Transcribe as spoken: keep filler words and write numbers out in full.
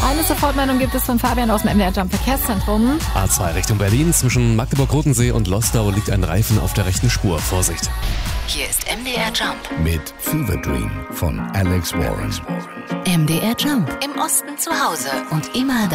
Eine Sofortmeldung gibt es von Fabian aus dem M D R Jump Verkehrszentrum. A zwei Richtung Berlin. Zwischen Magdeburg-Rotensee und Lostau liegt ein Reifen auf der rechten Spur. Vorsicht. Hier ist M D R Jump. Mit Fever Dream von Alex Warren. M D R Jump. Im Osten zu Hause und immer